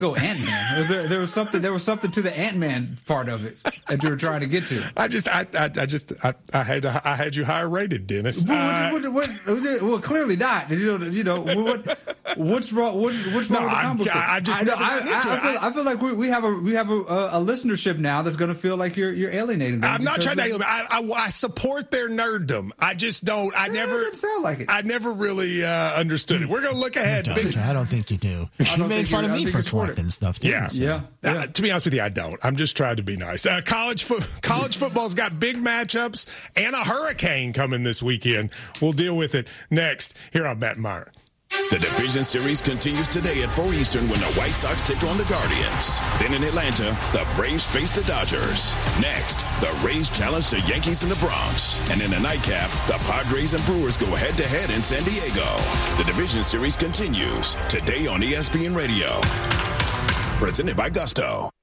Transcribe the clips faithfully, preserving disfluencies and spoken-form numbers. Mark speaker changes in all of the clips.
Speaker 1: Go Ant-Man. Was there, there was something. There was something to the Ant-Man part of it that you were trying to get to.
Speaker 2: I just, I, I, I just, I, I had, I had you higher rated, Dennis.
Speaker 1: Well, what, what, what, well clearly not. You know, you know what, what's wrong? What, what's wrong
Speaker 2: no,
Speaker 1: with the comic book?
Speaker 2: I, I just,
Speaker 1: I, know, I, I, I, feel, I feel like we, we have a, we have a, a listenership now that's going to feel like you're, you're alienating them.
Speaker 2: I'm not trying to alienate. I, I, I support their nerddom. I just don't. I
Speaker 1: yeah,
Speaker 2: never
Speaker 1: it sound like it.
Speaker 2: I never really uh, understood it. We're going to look ahead.
Speaker 3: Big, I don't think you do. You made fun of me for collecting stuff.
Speaker 2: Yeah.
Speaker 3: So.
Speaker 2: Yeah. yeah. Uh, to be honest with you, I don't. I'm just trying to be nice. Uh, college fo- college football's got big matchups and a hurricane coming this weekend. We'll deal with it next here on Matt Meyer.
Speaker 4: The Division Series continues today at four Eastern when the White Sox take on the Guardians. Then in Atlanta, the Braves face the Dodgers. Next, the Rays challenge the Yankees in the Bronx. And in the nightcap, the Padres and Brewers go head-to-head in San Diego. The Division Series continues today on E S P N Radio. Presented by Gusto.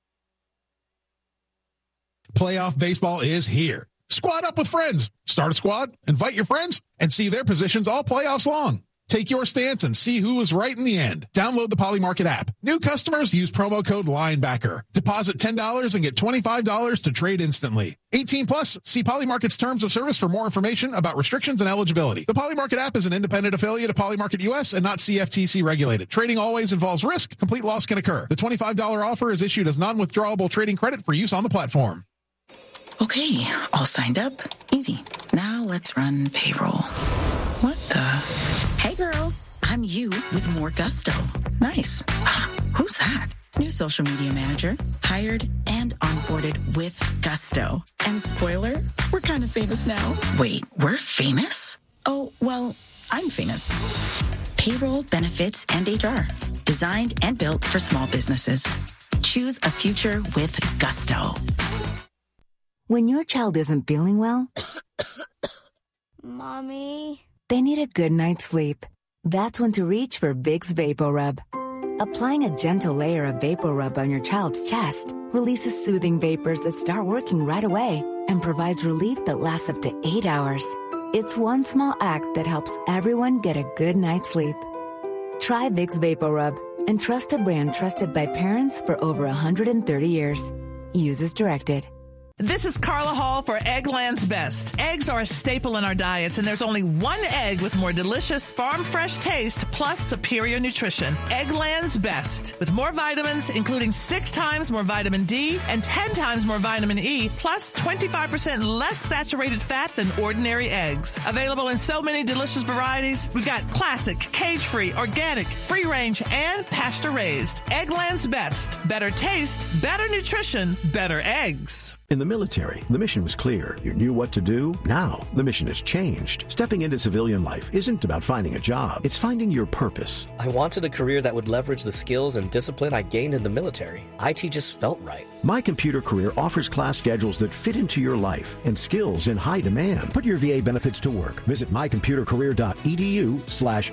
Speaker 5: Playoff baseball is here. Squad up with friends. Start a squad, invite your friends, and see their positions all playoffs long. Take your stance and see who was right in the end. Download the Polymarket app. New customers use promo code Linebacker. Deposit ten dollars and get twenty-five dollars to trade instantly. eighteen plus. See Polymarket's terms of service for more information about restrictions and eligibility. The Polymarket app is an independent affiliate of Polymarket U S and not C F T C regulated. Trading always involves risk. Complete loss can occur. The twenty-five dollars offer is issued as non-withdrawable trading credit for use on the platform.
Speaker 6: Okay, all signed up. Easy. Now let's run payroll. What the? Hey girl, I'm you with more gusto. Nice. Who's that? New social media manager, hired and onboarded with gusto. And spoiler, we're kind of famous now. Wait, we're famous? Oh, well, I'm famous. Payroll, benefits, and H R. Designed and built for small businesses. Choose a future with gusto.
Speaker 7: When your child isn't feeling well,
Speaker 8: Mommy,
Speaker 7: they need a good night's sleep. That's when to reach for Vicks VapoRub. Applying a gentle layer of VapoRub on your child's chest releases soothing vapors that start working right away and provides relief that lasts up to eight hours. It's one small act that helps everyone get a good night's sleep. Try Vicks VapoRub and trust a brand trusted by parents for over one hundred thirty years. Use as directed.
Speaker 9: This is Carla Hall for Eggland's Best. Eggs are a staple in our diets, and there's only one egg with more delicious farm-fresh taste plus superior nutrition. Eggland's Best. With more vitamins, including six times more vitamin D and ten times more vitamin E, plus twenty-five percent less saturated fat than ordinary eggs. Available in so many delicious varieties, we've got classic, cage-free, organic, free-range, and pasture-raised. Eggland's Best. Better taste, better nutrition, better eggs.
Speaker 10: In the military, the mission was clear. You knew what to do. Now, the mission has changed. Stepping into civilian life isn't about finding a job. It's finding your purpose.
Speaker 11: I wanted a career that would leverage the skills and discipline I gained in the military. I T just felt right.
Speaker 10: My Computer Career offers class schedules that fit into your life and skills in high demand. Put your V A benefits to work. Visit mycomputercareer.edu slash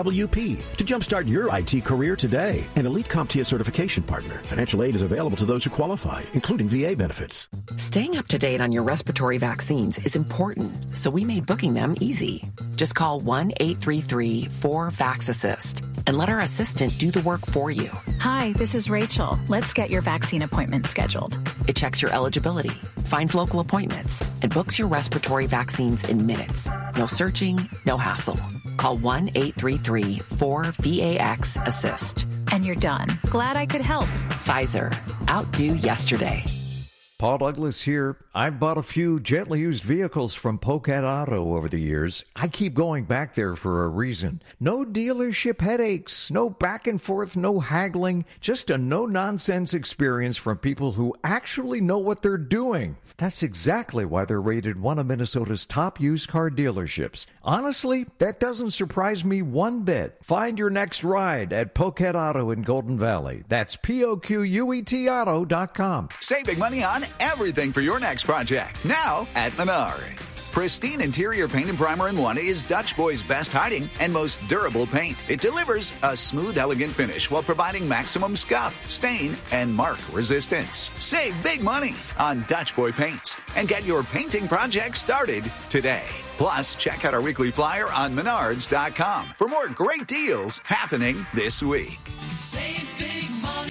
Speaker 10: CWP to jumpstart your I T career today. An Elite CompTIA certification partner. Financial aid is available to those who qualify, including V A benefits.
Speaker 12: Staying up to date on your respiratory vaccines is important, so we made booking them easy. Just call one eight three three four VAX-ASSIST and let our assistant do the work for you.
Speaker 13: Hi, this is Rachel. Let's get your vaccine appointment scheduled.
Speaker 12: It checks your eligibility, finds local appointments, and books your respiratory vaccines in minutes. No searching, no hassle. Call one eight three three four VAX-ASSIST.
Speaker 13: And you're done. Glad I could help.
Speaker 12: Pfizer. Outdo yesterday.
Speaker 14: Paul Douglas here. I've bought a few gently used vehicles from Pocat Auto over the years. I keep going back there for a reason. No dealership headaches, no back and forth, no haggling, just a no-nonsense experience from people who actually know what they're doing. That's exactly why they're rated one of Minnesota's top used car dealerships. Honestly, that doesn't surprise me one bit. Find your next ride at Pocat Auto in Golden Valley. That's P O Q U E T auto dot com.
Speaker 15: Save big money on everything for your next project. Now at Menards. Pristine interior paint and primer in one is Dutch Boy's best hiding and most durable paint. It delivers a smooth, elegant finish while providing maximum scuff, stain, and mark resistance. Save big money on Dutch Boy paints and get your painting project started today. Plus, check out our weekly flyer on Menards dot com for more great deals happening this week.
Speaker 16: Save big money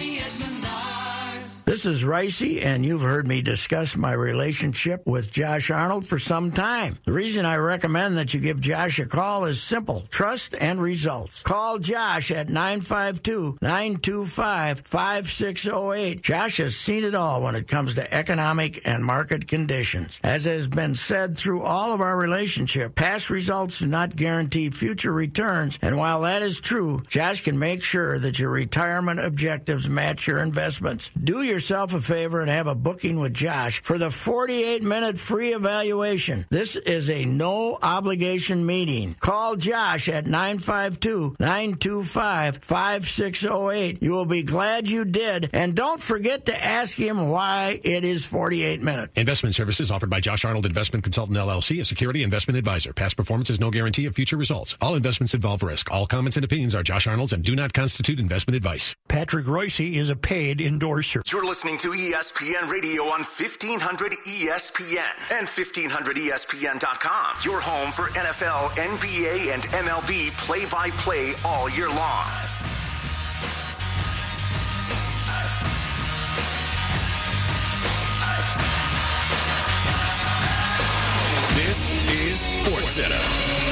Speaker 8: This is Ricey, and you've heard me discuss my relationship with Josh Arnold for some time. The reason I recommend that you give Josh a call is simple: trust and results. Call Josh at nine five two, nine two five, five six zero eight. Josh has seen it all when it comes to economic and market conditions. As has been said through all of our relationship, past results do not guarantee future returns, and while that is true, Josh can make sure that your retirement objectives match your investments. Do yourself a favor and have a booking with Josh for the forty-eight minute free evaluation. This is a no-obligation meeting. Call Josh at nine five two, nine two five, five six zero eight. You will be glad you did, and don't forget to ask him why it is forty-eight minutes.
Speaker 16: Investment services offered by Josh Arnold Investment Consultant, L L C, a security investment advisor. Past performance is no guarantee of future results. All investments involve risk. All comments and opinions are Josh Arnold's and do not constitute investment advice.
Speaker 17: Patrick Royce is a paid endorser.
Speaker 18: You're listening to E S P N Radio on fifteen hundred E S P N and fifteen hundred E S P N dot com. Your home for N F L, N B A, and M L B play-by-play all year long. This is SportsCenter.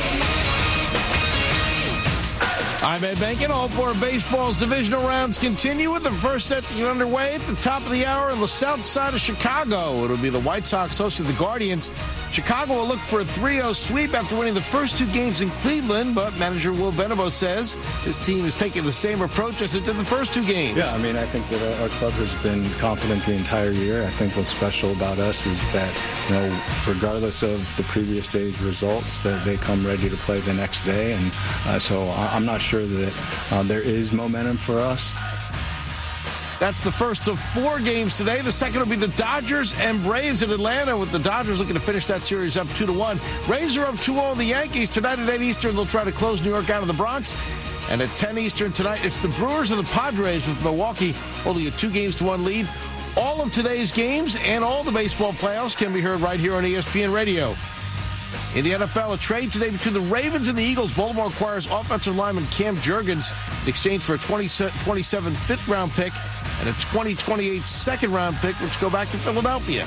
Speaker 19: I'm Ed Bankin. All four baseball's divisional rounds continue with the first set to get underway at the top of the hour on the south side of Chicago. It'll be the White Sox hosting the Guardians. Chicago will look for a three oh sweep after winning the first two games in Cleveland, but manager Will Benabo says his team is taking the same approach as it did the first two games.
Speaker 20: Yeah, I mean, I think that our club has been confident the entire year. I think what's special about us is that, you know, regardless of the previous day's results, that they come ready to play the next day. And uh, so I'm not sure that uh, there is momentum for us.
Speaker 19: That's the first of four games today. The second will be the Dodgers and Braves in Atlanta, with the Dodgers looking to finish that series up two to one. Braves are up two oh on the Yankees. Tonight at eight Eastern, they'll try to close New York out of the Bronx. And at ten Eastern tonight, it's the Brewers and the Padres, with Milwaukee holding a two games to one lead. All of today's games and all the baseball playoffs can be heard right here on E S P N Radio. In the N F L, a trade today between the Ravens and the Eagles. Baltimore acquires offensive lineman Cam Jurgens in exchange for a twenty twenty-seven fifth-round pick and a twenty twenty-eight second-round pick, which go back to Philadelphia.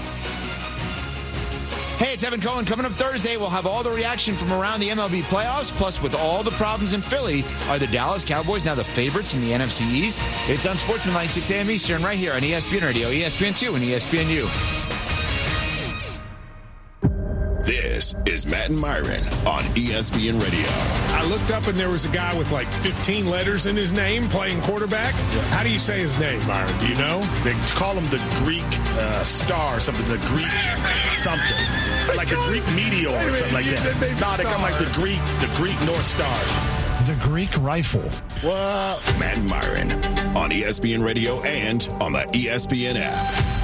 Speaker 21: Hey, it's Evan Cohen. Coming up Thursday, we'll have all the reaction from around the M L B playoffs. Plus, with all the problems in Philly, are the Dallas Cowboys now the favorites in the N F C East? It's on Sportsmanlike, six a.m. Eastern, right here on E S P N Radio, E S P N two, and E S P N U.
Speaker 4: This is Matt and Myron on E S P N Radio.
Speaker 2: I looked up and there was a guy with like fifteen letters in his name playing quarterback. Yeah. How do you say his name, Myron? Do you know?
Speaker 22: They call him the Greek uh, star or something, the Greek something. Like a Greek meteor or something like that. They, they, no, they come like the Greek, the Greek North Star.
Speaker 3: The Greek rifle.
Speaker 4: Well, Matt and Myron on E S P N Radio and on the E S P N app.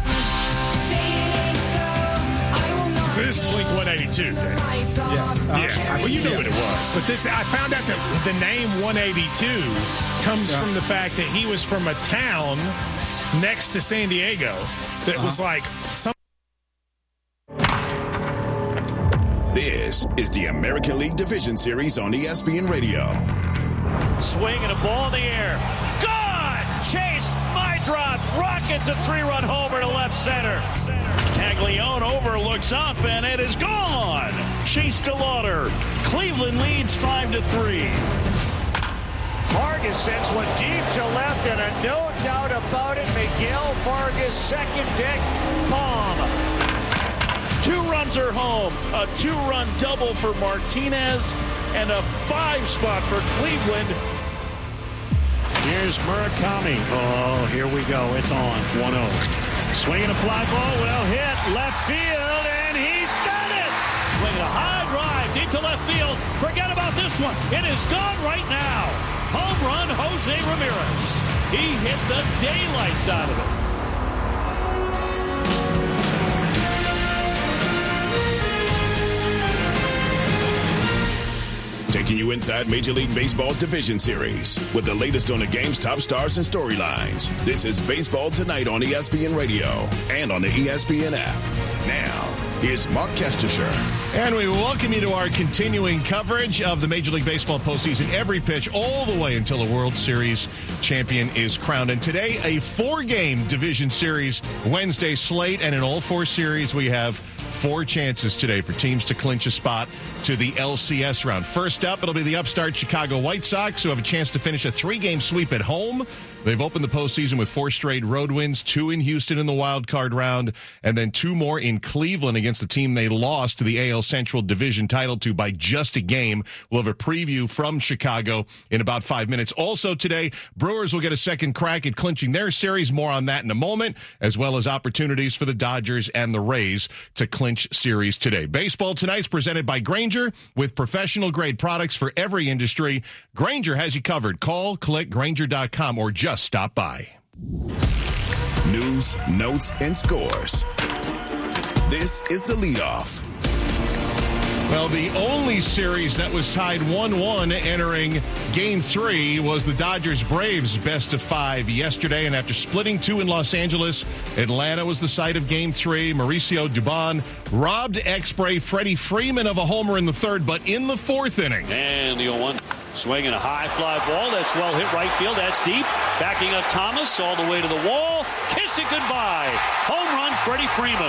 Speaker 2: So this is Blink one eighty-two. Yes. Yeah. Well, you know what it was. But this, I found out that the name one eighty-two comes yeah. from the fact that he was from a town next to San Diego that uh-huh. was like some.
Speaker 4: This is the American League Division Series on E S P N Radio.
Speaker 23: Swing and a ball in the air. Gone! Chase, my drops, rockets a three-run homer to left center. Taglione overlooks up, and it is gone. Chase to Lauder. Cleveland leads five to three. Vargas sends one deep to left, and a no doubt about it, Miguel Vargas second deck bomb. Two runs are home. A two-run double for Martinez, and a five spot for Cleveland. Here's Murakami. Oh, here we go. It's on. one oh. Swinging a fly ball, well hit, left field, and he's done it! Swinging a high drive, deep to left field. Forget about this one. It is gone right now. Home run, Jose Ramirez. He hit the daylights out of it.
Speaker 4: Taking you inside Major League Baseball's Division Series with the latest on the game's top stars and storylines. This is Baseball Tonight on E S P N Radio and on the E S P N app. Now, Here's Mark Kestisher.
Speaker 2: And we welcome you to our continuing coverage of the Major League Baseball postseason. Every pitch all the way until the World Series champion is crowned. And today, a four-game division series Wednesday slate. And in all four series, we have four chances today for teams to clinch a spot to the L C S round. First up, it'll be the upstart Chicago White Sox, who have a chance to finish a three-game sweep at home. They've opened the postseason with four straight road wins, two in Houston in the wild card round, and then two more in Cleveland against the team they lost to the A L Central Division title to by just a game. We'll have a preview from Chicago in about five minutes. Also today, Brewers will get a second crack at clinching their series. More on that in a moment, as well as opportunities for the Dodgers and the Rays to clinch series today. Baseball tonight's presented by Grainger, with professional-grade products for every industry. Grainger has you covered. Call, click, Grainger dot com, or just stop by.
Speaker 4: News, notes, and scores. This is the leadoff.
Speaker 2: Well, the only series that was tied one one entering Game three was the Dodgers-Braves best of five yesterday. And after splitting two in Los Angeles, Atlanta was the site of Game three. Mauricio Dubon robbed ex-Brave Freddie Freeman of a homer in the third, but in the fourth inning.
Speaker 23: And the oh one. Swinging a high fly ball. That's well hit right field. That's deep. Backing up Thomas all the way to the wall. Kiss it goodbye. Home run, Freddie Freeman.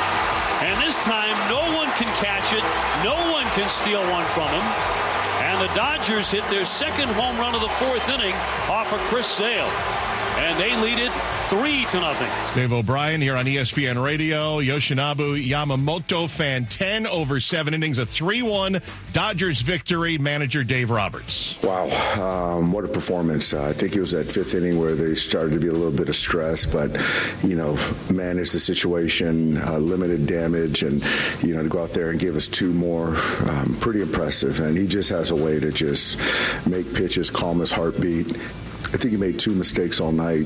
Speaker 23: And this time, no one can catch it. No one can steal one from him. And the Dodgers hit their second home run of the fourth inning off of Chris Sale. And they lead it three to nothing.
Speaker 2: Dave O'Brien here on E S P N Radio. Yoshinobu Yamamoto fan ten over seven innings, a three one Dodgers victory. Manager Dave Roberts.
Speaker 1: Wow, um, what a performance. Uh, I think it was that fifth inning where they started to be a little bit of stress, but, you know, managed the situation, uh, limited damage, and, you know, to go out there and give us two more, um, pretty impressive. And he just has a way to just make pitches, calm his heartbeat. I think he made two mistakes all night.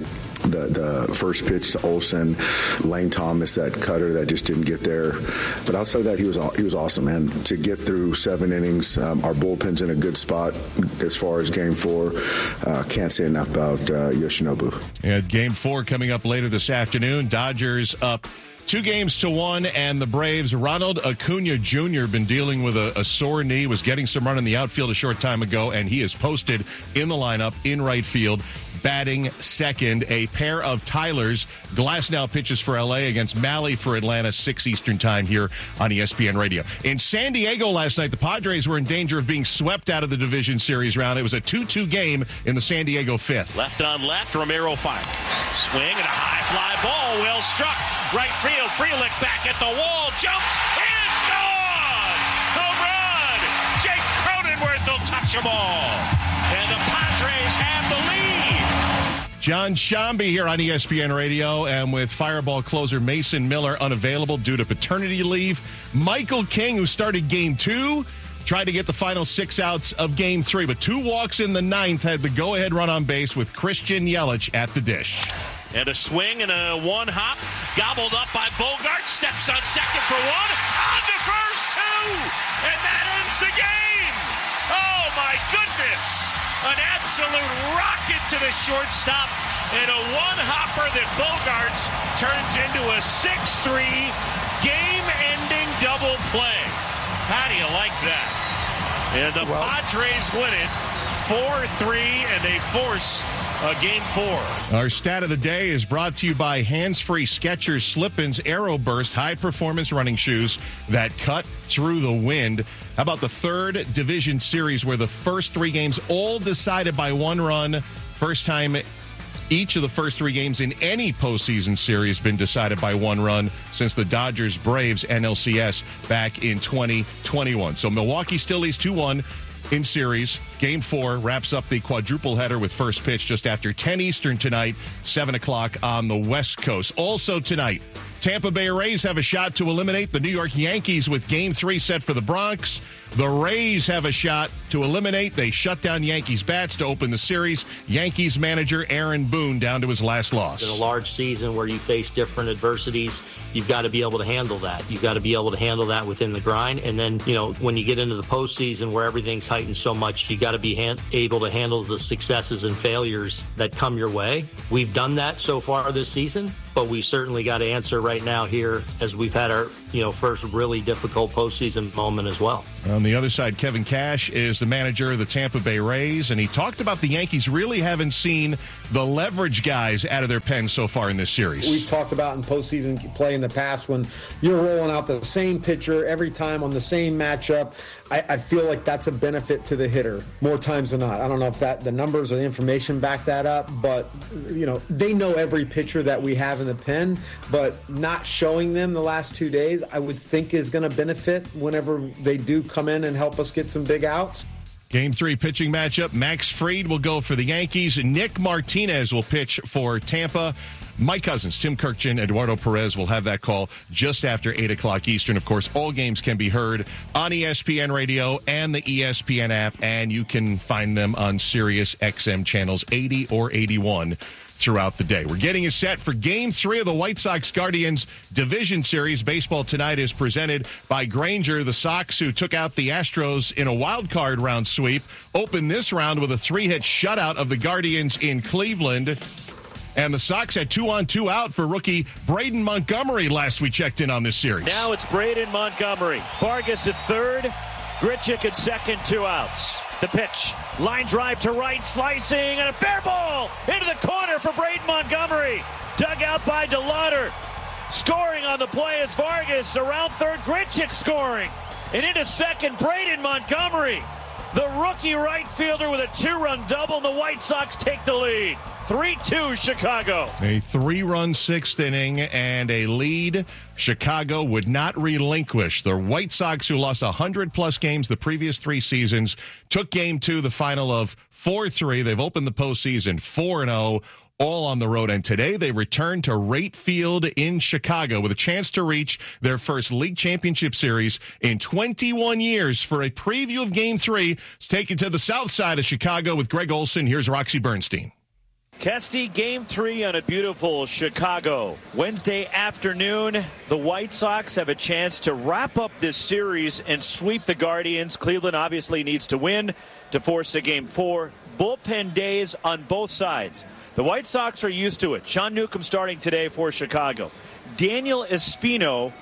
Speaker 1: The the first pitch to Olsen, Lane Thomas, that cutter that just didn't get there. But outside of that, he was he was awesome, man. To get through seven innings, um, our bullpen's in a good spot as far as Game Four. Uh, can't say enough about uh, Yoshinobu.
Speaker 2: And Game Four coming up later this afternoon. Dodgers up two games to one, and the Braves. Ronald Acuna Junior been dealing with a, a sore knee, was getting some run in the outfield a short time ago, and he is posted in the lineup in right field, batting second. A pair of Tylers. Glasnow pitches for L A against Malley for Atlanta, six Eastern time here on E S P N Radio. In San Diego last night, the Padres were in danger of being swept out of the division series round. It was a two two game in the San Diego fifth.
Speaker 23: Left on left, Romero fires. Swing and a high fly ball, well struck. Right field, Frelick back at the wall, jumps, it's gone! Home run! Jake Cronenworth will touch them all. And the Padres have the lead.
Speaker 2: John Shambi here on E S P N Radio, and with Fireball closer Mason Miller unavailable due to paternity leave. Michael King, who started Game two, tried to get the final six outs of Game three, but two walks in the ninth had the go-ahead run on base with Christian Yelich at the dish.
Speaker 23: And a swing and a one hop, gobbled up by Bogart, steps on second for one, on to first two, and that ends the game. Oh my goodness, an absolute rocket to the shortstop, and a one hopper that Bogarts turns into a six three game-ending double play. How do you like that? And the well, Padres win it four three, and they force Uh, game four.
Speaker 2: Our stat of the day is brought to you by Hands-Free Skechers Slip-ins Aero Burst high-performance running shoes that cut through the wind. How about the third division series where the first three games all decided by one run? First time each of the first three games in any postseason series been decided by one run since the Dodgers-Braves N L C S back in twenty twenty-one. So Milwaukee still leads two one. In series. Game four wraps up the quadruple header with first pitch just after ten Eastern tonight, seven o'clock on the West Coast. Also tonight, Tampa Bay Rays have a shot to eliminate the New York Yankees with Game three set for the Bronx. The Rays have a shot to eliminate. They shut down Yankees bats to open the series. Yankees manager Aaron Boone down to his last loss.
Speaker 5: In a large season where you face different adversities, you've got to be able to handle that. You've got to be able to handle that within the grind. And then, you know, when you get into the postseason where everything's heightened so much, you got to be hand- able to handle the successes and failures that come your way. We've done that so far this season, but we certainly got to answer right right now here as we've had our, you know, first really difficult postseason moment as well.
Speaker 6: On the other side, Kevin Cash is the manager of the Tampa Bay Rays, and he talked about the Yankees really haven't seen the leverage guys out of their pen so far in this series.
Speaker 7: We've talked about in postseason play in the past when you're rolling out the same pitcher every time on the same matchup. I, I feel like that's a benefit to the hitter more times than not. I don't know if that the numbers or the information back that up, but you know they know every pitcher that we have in the pen, but not showing them the last two days, I would think is going to benefit whenever they do come in and help us get some big outs.
Speaker 6: Game three pitching matchup. Max Fried will go for the Yankees. Nick Martinez will pitch for Tampa. Mike Cousins, Tim Kirkjian, Eduardo Perez will have that call just after eight o'clock Eastern. Of course, all games can be heard on E S P N Radio and the E S P N app, and you can find them on Sirius X M channels eighty or eighty-one throughout the day. We're getting you set for Game three of the White Sox-Guardians Division Series. Baseball tonight is presented by Grainger. The Sox, who took out the Astros in a wild card round sweep, opened this round with a three-hit shutout of the Guardians in Cleveland. And the Sox had two on, two out for rookie Braden Montgomery last we checked in on this series.
Speaker 23: Now it's Braden Montgomery. Vargas at third. Grichuk at second, two outs. The pitch. Line drive to right, slicing, and a fair ball into the corner for Braden Montgomery. Dug out by DeLauder. Scoring on the play is Vargas. Around third, Grichuk scoring. And into second, Braden Montgomery. The rookie right fielder with a two-run double, and the White Sox take the lead. three two Chicago.
Speaker 6: A three-run sixth inning and a lead Chicago would not relinquish. The White Sox, who lost one hundred plus games the previous three seasons, took game two, the final of four three. They've opened the postseason four and oh. all on the road, and today they return to Rate Field in Chicago with a chance to reach their first league championship series in twenty-one years. For a preview of Game three, it's taken to the south side of Chicago with Greg Olson. Here's Roxy Bernstein.
Speaker 23: Kesty, Game three on a beautiful Chicago. Wednesday afternoon, the White Sox have a chance to wrap up this series and sweep the Guardians. Cleveland obviously needs to win to force a Game four. Bullpen days on both sides. The White Sox are used to it. Sean Newcomb starting today for Chicago. Daniel Espino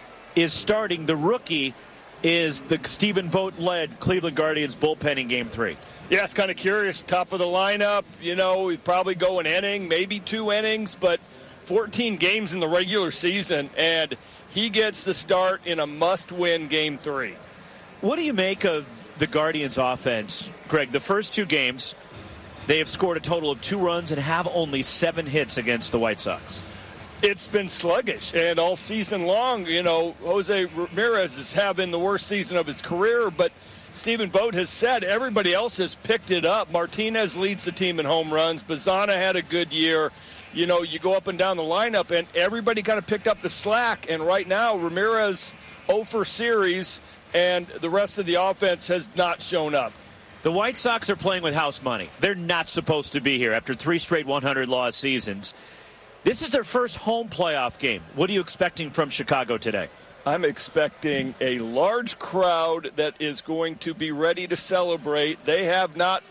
Speaker 23: is starting. The rookie is the Stephen Vogt-led Cleveland Guardians bullpen in Game three.
Speaker 9: Yeah, it's kind of curious. Top of the lineup, you know, he'd probably go an inning, maybe two innings, but fourteen games in the regular season, and he gets the start in a must-win Game three.
Speaker 23: What do you make of the Guardians' offense, Greg? The first two games, they have scored a total of two runs and have only seven hits against the White Sox.
Speaker 9: It's been sluggish, and all season long, you know, Jose Ramirez is having the worst season of his career, but Stephen Vogt has said everybody else has picked it up. Martinez leads the team in home runs. Bazzana had a good year. You know, you go up and down the lineup, and everybody kind of picked up the slack, and right now Ramirez oh for series, and the rest of the offense has not shown up.
Speaker 23: The White Sox are playing with house money. They're not supposed to be here after three straight one hundred loss seasons. This is their first home playoff game. What are you expecting from Chicago today?
Speaker 9: I'm expecting a large crowd that is going to be ready to celebrate. They have not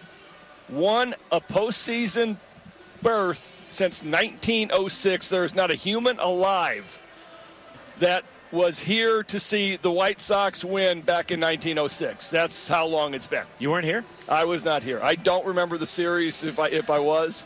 Speaker 9: won a postseason berth since nineteen oh six. There's not a human alive that was here to see the White Sox win back in nineteen oh six. That's how long it's been.
Speaker 23: You weren't here?
Speaker 9: I was not here. I don't remember the series if I if I was.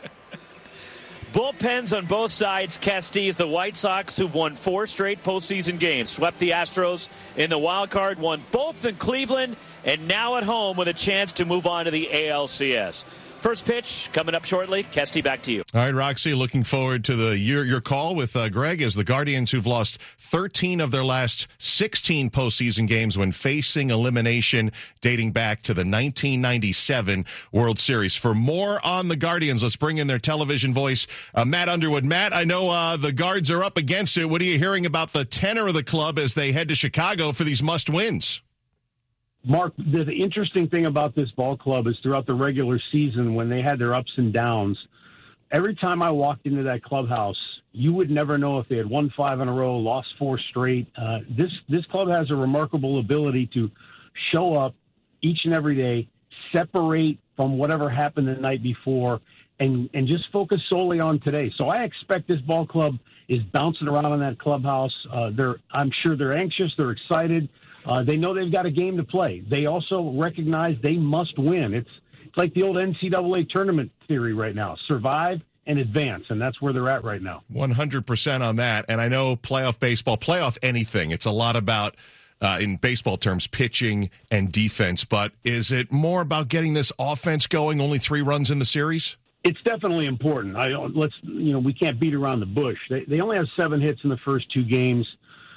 Speaker 23: Bullpens on both sides. Kesty is the White Sox, who've won four straight postseason games. Swept the Astros in the wild card, won both in Cleveland, and now at home with a chance to move on to the A L C S. First pitch coming up shortly. Kesty, back to you.
Speaker 6: All right, Roxy, looking forward to the your, your call with uh, Greg as the Guardians, who've lost thirteen of their last sixteen postseason games when facing elimination dating back to the nineteen ninety-seven World Series. For more on the Guardians, let's bring in their television voice, uh, Matt Underwood. Matt, I know uh, the Guards are up against it. What are you hearing about the tenor of the club as they head to Chicago for these must-wins?
Speaker 24: Mark, the interesting thing about this ball club is throughout the regular season when they had their ups and downs, every time I walked into that clubhouse, you would never know if they had won five in a row, lost four straight. Uh, this this club has a remarkable ability to show up each and every day, separate from whatever happened the night before, and, and just focus solely on today. So I expect this ball club is bouncing around in that clubhouse. Uh, they're, I'm sure they're anxious. They're excited. Uh, they know they've got a game to play. They also recognize they must win. It's, it's like the old N C double A tournament theory right now. Survive and advance, and that's where they're at right now.
Speaker 6: one hundred percent on that. And I know playoff baseball, playoff anything, it's a lot about, uh, in baseball terms, pitching and defense. But is it more about getting this offense going, only three runs in the series?
Speaker 24: It's definitely important. I let's you know we can't beat around the bush. They they only have seven hits in the first two games.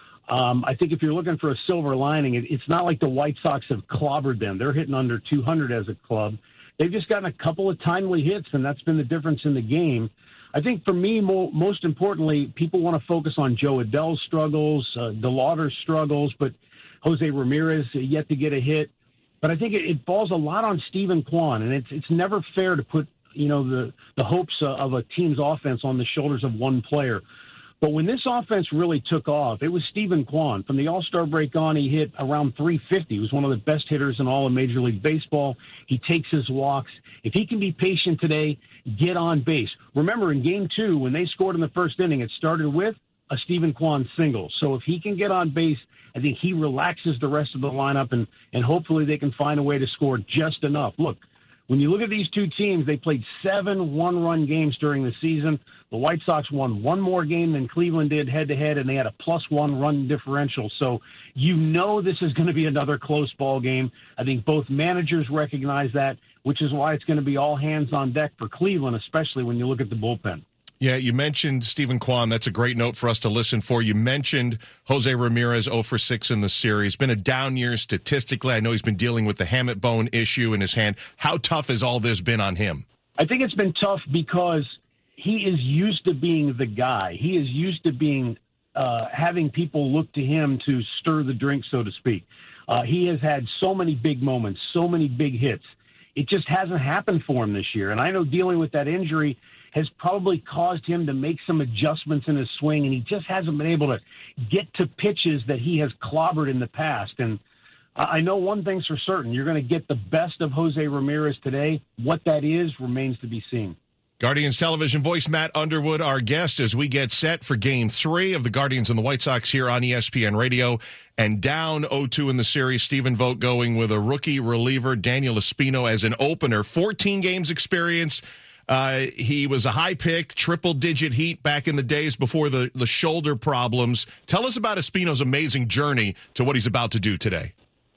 Speaker 24: Um, I think if you're looking for a silver lining, it, it's not like the White Sox have clobbered them. They're hitting under two hundred as a club. They've just gotten a couple of timely hits, and that's been the difference in the game. I think for me, mo- most importantly, people want to focus on Joe Adell's struggles, uh, DeLauder's struggles, but Jose Ramirez yet to get a hit. But I think it, it falls a lot on Stephen Kwan, and it's it's never fair to put you know the the hopes of a team's offense on the shoulders of one player. But when this offense really took off, it was Stephen Kwan. From the All-Star break on, he hit around three fifty. He was one of the best hitters in all of Major League Baseball. He takes his walks. If he can be patient today, get on base. Remember, in Game two, when they scored in the first inning, it started with a Stephen Kwan single. So if he can get on base, I think he relaxes the rest of the lineup, and, and hopefully they can find a way to score just enough. Look, when you look at these two teams, they played seven one-run games during the season. The White Sox won one more game than Cleveland did head-to-head, and they had a plus one run differential. So you know this is going to be another close ball game. I think both managers recognize that, which is why it's going to be all hands on deck for Cleveland, especially when you look at the bullpen.
Speaker 6: Yeah, you mentioned Stephen Kwan. That's a great note for us to listen for. You mentioned Jose Ramirez, zero for six in the series. Been a down year statistically. I know he's been dealing with the hamate bone issue in his hand. How tough has all this been on him?
Speaker 24: I think it's been tough because he is used to being the guy. He is used to being uh, having people look to him to stir the drink, so to speak. Uh, he has had so many big moments, so many big hits. It just hasn't happened for him this year. And I know dealing with that injury has probably caused him to make some adjustments in his swing, and he just hasn't been able to get to pitches that he has clobbered in the past. And I know one thing's for certain. You're going to get the best of Jose Ramirez today. What that is remains to be seen.
Speaker 6: Guardians television voice Matt Underwood, our guest, as we get set for Game three of the Guardians and the White Sox here on E S P N Radio. And down oh two in the series, Stephen Vogt going with a rookie reliever, Daniel Espino, as an opener. fourteen games experienced. Uh, he was a high pick, triple-digit heat back in the days before the, the shoulder problems. Tell us about Espino's amazing journey to what he's about to do today.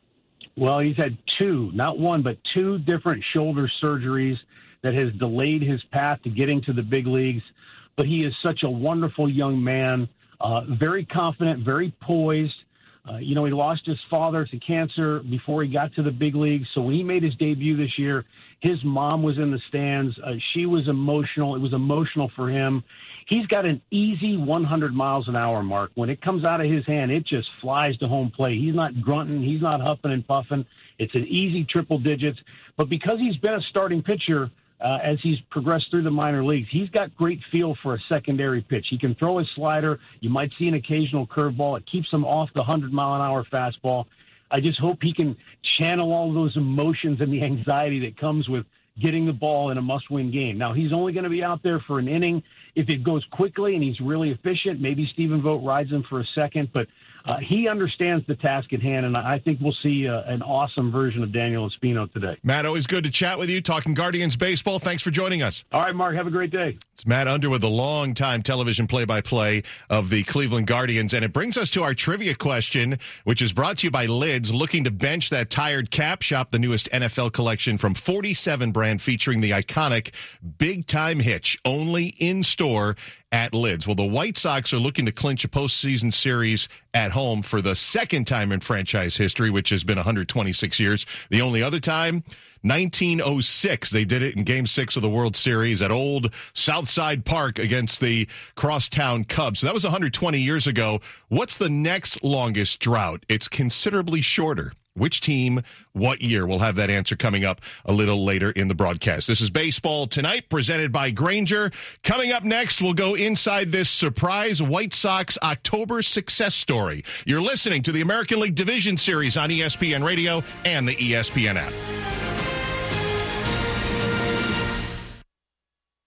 Speaker 24: Well, he's had two, not one, but two different shoulder surgeries that has delayed his path to getting to the big leagues. But he is such a wonderful young man, uh, very confident, very poised. Uh, you know, he lost his father to cancer before he got to the big leagues. So when he made his debut this year, his mom was in the stands. Uh, she was emotional. It was emotional for him. He's got an easy one hundred miles an hour mark. When it comes out of his hand, it just flies to home plate. He's not grunting. He's not huffing and puffing. It's an easy triple digits. But because he's been a starting pitcher, Uh, as he's progressed through the minor leagues, he's got great feel for a secondary pitch. He can throw his slider. You might see an occasional curveball. It keeps him off the one hundred mile an hour fastball. I just hope he can channel all those emotions and the anxiety that comes with getting the ball in a must-win game. Now, he's only going to be out there for an inning. If it goes quickly and he's really efficient, maybe Stephen Vogt rides him for a second. But uh, he understands the task at hand, and I think we'll see uh, an awesome version of Daniel Espino today.
Speaker 6: Matt, always good to chat with you, talking Guardians baseball. Thanks for joining us.
Speaker 24: All right, Mark, have a great day.
Speaker 6: It's Matt Underwood, the longtime television play-by-play of the Cleveland Guardians. And it brings us to our trivia question, which is brought to you by Lids. Looking to bench that tired cap? Shop the newest N F L collection from forty-seven brand featuring the iconic Big Time Hitch, only in-store at Lids. Well, the White Sox are looking to clinch a postseason series at home for the second time in franchise history, which has been one hundred twenty-six years. The only other time, nineteen oh six. They did it in Game six of the World Series at old Southside Park against the Crosstown Cubs. So that was one hundred twenty years ago. What's the next longest drought? It's considerably shorter. Which team, what year? We'll have that answer coming up a little later in the broadcast. This is Baseball Tonight, presented by Grainger. Coming up next, we'll go inside this surprise White Sox October success story. You're listening to the American League Division Series on E S P N Radio and the E S P N app.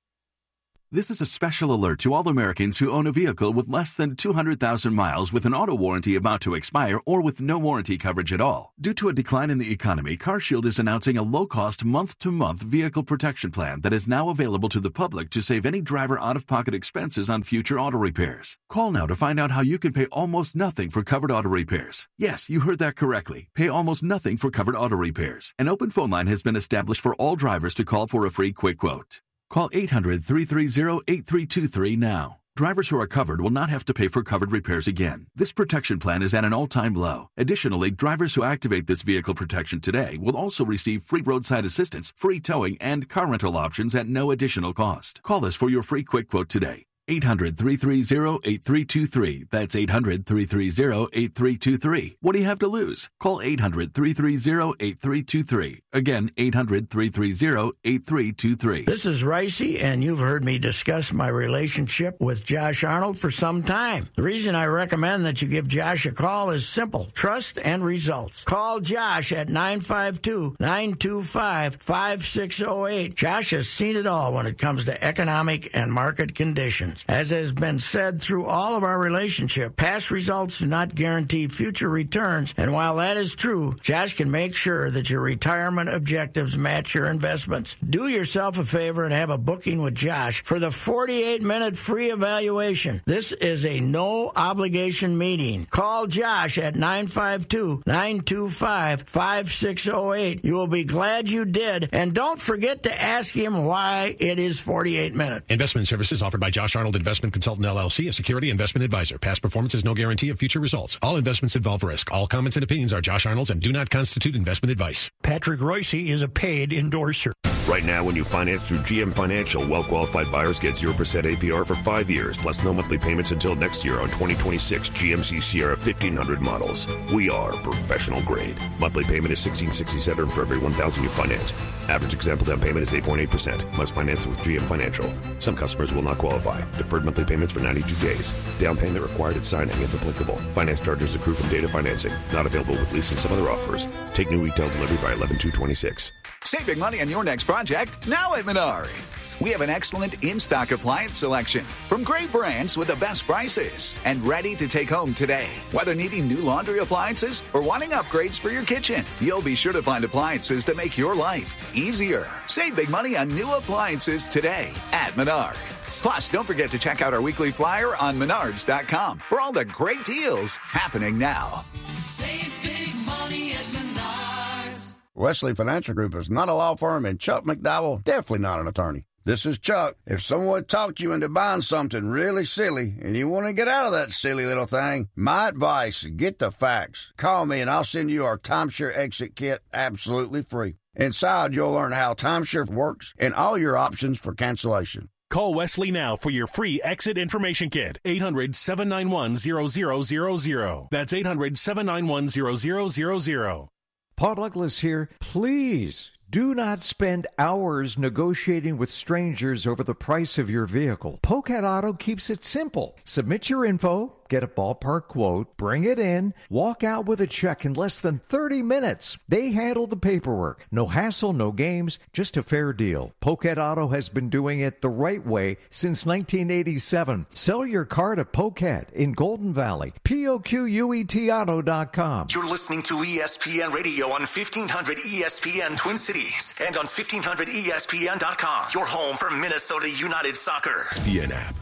Speaker 10: This is a special alert to all Americans who own a vehicle with less than two hundred thousand miles with an auto warranty about to expire or with no warranty coverage at all. Due to a decline in the economy, CarShield is announcing a low-cost month-to-month vehicle protection plan that is now available to the public to save any driver out-of-pocket expenses on future auto repairs. Call now to find out how you can pay almost nothing for covered auto repairs. Yes, you heard that correctly. Pay almost nothing for covered auto repairs. An open phone line has been established for all drivers to call for a free quick quote. Call eight hundred, three three zero, eight three two three now. Drivers who are covered will not have to pay for covered repairs again. This protection plan is at an all-time low. Additionally, drivers who activate this vehicle protection today will also receive free roadside assistance, free towing, and car rental options at no additional cost. Call us for your free quick quote today. eight hundred, three three zero, eight three two three. That's eight hundred, three three zero, eight three two three. What do you have to lose? Call eight hundred, three three zero, eight three two three. Again, eight hundred, three three zero, eight three two three.
Speaker 8: This is Ricey, and you've heard me discuss my relationship with Josh Arnold for some time. The reason I recommend that you give Josh a call is simple: trust and results. Call Josh at nine five two, nine two five, five six zero eight. Josh has seen it all when it comes to economic and market conditions. As has been said through all of our relationship, past results do not guarantee future returns, and while that is true, Josh can make sure that your retirement objectives match your investments. Do yourself a favor and have a booking with Josh for the forty-eight minute free evaluation. This is a no-obligation meeting. Call Josh at nine five two, nine two five, five six zero eight. You will be glad you did, and don't forget to ask him why it is forty-eight minutes.
Speaker 16: Investment services offered by Josh Arnold Investment Consultant L L C, a security investment advisor. Past performance is no guarantee of future results. All investments involve risk. All comments and opinions are Josh Arnold's and do not constitute investment advice.
Speaker 17: Patrick Royce is a paid endorser.
Speaker 11: Right now, when you finance through G M Financial, well-qualified buyers get zero percent A P R for five years, plus no monthly payments until next year on twenty twenty-six G M C Sierra fifteen hundred models. We are professional grade. Monthly payment is sixteen sixty-seven for every one thousand you finance. Average example down payment is eight point eight percent. Must finance with G M Financial. Some customers will not qualify. Deferred monthly payments for ninety-two days. Down payment required at signing if applicable. Finance charges accrue from data financing. Not available with lease and some other offers. Take new retail delivery by eleven two twenty-six.
Speaker 15: Save big money on your next project now at Menards. We have an excellent in-stock appliance selection from great brands with the best prices and ready to take home today. Whether needing new laundry appliances or wanting upgrades for your kitchen, you'll be sure to find appliances that make your life easier. Save big money on new appliances today at Menards. Plus, don't forget to check out our weekly flyer on menards dot com for all the great deals happening now.
Speaker 12: Save big money at Menards.
Speaker 13: Wesley Financial Group is not a law firm, and Chuck McDowell definitely not an attorney. This is Chuck. If someone talked you into buying something really silly and you want to get out of that silly little thing, my advice, get the facts. Call me and I'll send you our timeshare exit kit absolutely free. Inside, you'll learn how timeshare works and all your options for cancellation.
Speaker 25: Call Wesley now for your free exit information kit. eight hundred, seven nine one, zero zero zero zero. That's eight hundred, seven nine one, zero zero zero zero.
Speaker 14: Paul Douglas here. Please do not spend hours negotiating with strangers over the price of your vehicle. Pocat Auto keeps it simple. Submit your info, get a ballpark quote, bring it in, walk out with a check in less than thirty minutes. They handle the paperwork. No hassle, no games, just a fair deal. Pocat Auto has been doing it the right way since nineteen eighty-seven. Sell your car to Pocat in Golden Valley. P O Q U E T auto dot com.
Speaker 18: You're listening to E S P N Radio on fifteen hundred E S P N Twin Cities and on fifteen hundred E S P N dot com. Your home for Minnesota United Soccer.
Speaker 4: E S P N app.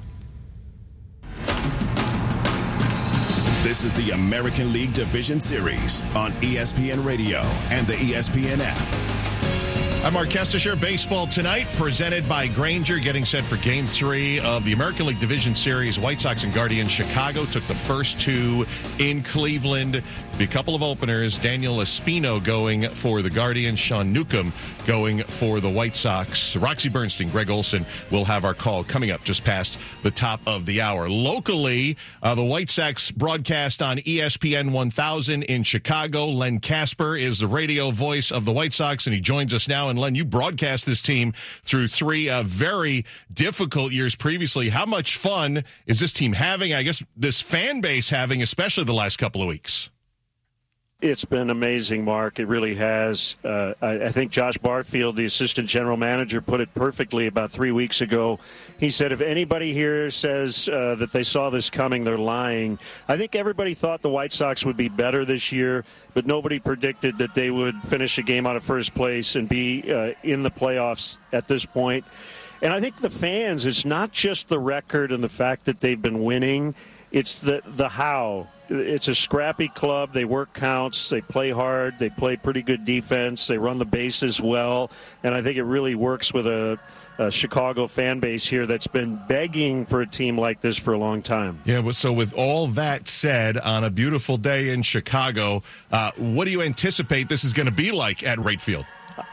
Speaker 4: This is the American League Division Series on E S P N Radio and the E S P N app.
Speaker 6: I'm Mark Kestisher. Baseball tonight presented by Grainger, getting set for Game three of the American League Division Series. White Sox and Guardians. Chicago took the first two in Cleveland. A couple of openers. Daniel Espino going for the Guardians. Sean Newcomb going for the White Sox. Roxy Bernstein, Greg Olson will have our call coming up just past the top of the hour. Locally, uh, the White Sox broadcast on E S P N one thousand in Chicago. Len Casper is the radio voice of the White Sox, and he joins us now. And Len, you broadcast this team through three uh, very difficult years previously. How much fun is this team having? I guess this fan base having, especially the last couple of weeks.
Speaker 24: It's been amazing, Mark. It really has. Uh, I, I think Josh Barfield, the assistant general manager, put it perfectly about three weeks ago. He said, if anybody here says uh, that they saw this coming, they're lying. I think everybody thought the White Sox would be better this year, but nobody predicted that they would finish a game out of first place and be uh, in the playoffs at this point. And I think the fans, it's not just the record and the fact that they've been winning. It's the, the how. It's a scrappy club. They work counts. They play hard. They play pretty good defense. They run the bases well. And I think it really works with a, a Chicago fan base here that's been begging for a team like this for a long time.
Speaker 6: Yeah, well, so with all that said, on a beautiful day in Chicago, uh, what do you anticipate this is going to be like at Wright Field?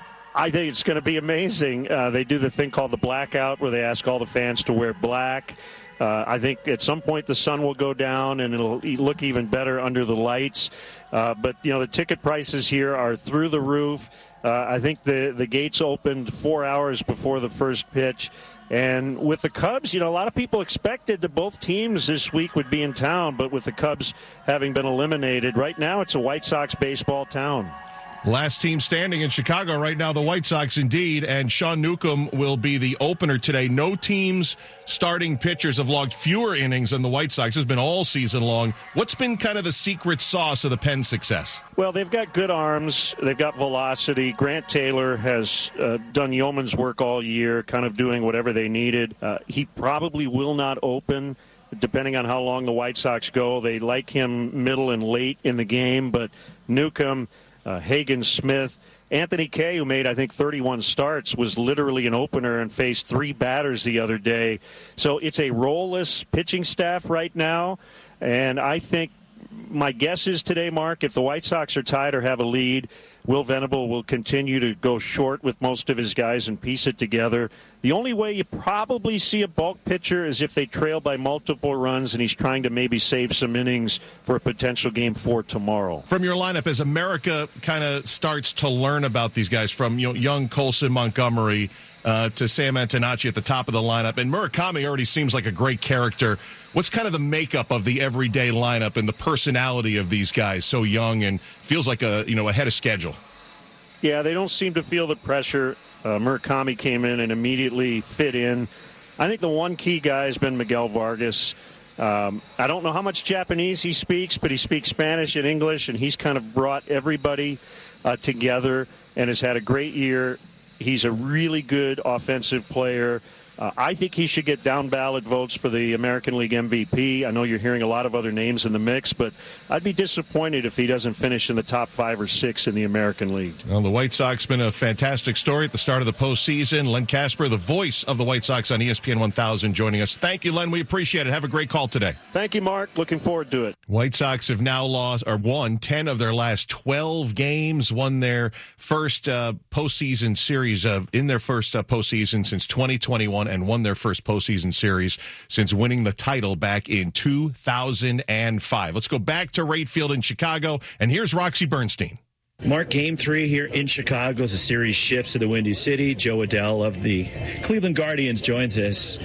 Speaker 24: I think it's going to be amazing. Uh, they do the thing called the blackout where they ask all the fans to wear black. Uh, I think at some point the sun will go down and it'll look even better under the lights. Uh, but, you know, the ticket prices here are through the roof. Uh, I think the, the gates opened four hours before the first pitch. And with the Cubs, you know, a lot of people expected that both teams this week would be in town. But with the Cubs having been eliminated, right now it's a White Sox baseball town.
Speaker 6: Last team standing in Chicago right now, the White Sox indeed, and Sean Newcomb will be the opener today. No teams starting pitchers have logged fewer innings than the White Sox. It's been all season long. What's been kind of the secret sauce of the Penn's success?
Speaker 24: Well, they've got good arms. They've got velocity. Grant Taylor has uh, done yeoman's work all year, kind of doing whatever they needed. Uh, he probably will not open, depending on how long the White Sox go. They like him middle and late in the game, but Newcomb, Uh, Hagen Smith, Anthony Kay, who made, I think, thirty-one starts, was literally an opener and faced three batters the other day. So it's a role-less pitching staff right now, and I think my guess is today, Mark, if the White Sox are tied or have a lead, Will Venable will continue to go short with most of his guys and piece it together. The only way you probably see a bulk pitcher is if they trail by multiple runs and he's trying to maybe save some innings for a potential game four tomorrow.
Speaker 6: From your lineup, as America kind of starts to learn about these guys, from you know, young Colson Montgomery uh, to Sam Antonacci at the top of the lineup, and Murakami already seems like a great character. What's kind of the makeup of the everyday lineup and the personality of these guys so young and feels like a you know ahead of schedule?
Speaker 24: Yeah, they don't seem to feel the pressure. Uh, Murakami came in and immediately fit in. I think the one key guy has been Miguel Vargas. Um, I don't know how much Japanese he speaks, but he speaks Spanish and English, and he's kind of brought everybody uh, together and has had a great year. He's a really good offensive player. Uh, I think he should get down ballot votes for the American League M V P. I know you're hearing a lot of other names in the mix, but I'd be disappointed if he doesn't finish in the top five or six in the American League.
Speaker 6: Well, the White Sox been a fantastic story at the start of the postseason. Len Casper, the voice of the White Sox on E S P N one thousand, joining us. Thank you, Len. We appreciate it. Have a great call today.
Speaker 24: Thank you, Mark. Looking forward to it.
Speaker 6: White Sox have now lost or won ten of their last twelve games, won their first uh, postseason series of in their first uh, postseason since twenty twenty-one, and won their first postseason series since winning the title back in two thousand five. Let's go back to Wright Field in Chicago, and here's Roxy Bernstein.
Speaker 3: Mark, game three here in Chicago as the series shifts to the Windy City. Joe Adell of the Cleveland Guardians joins us.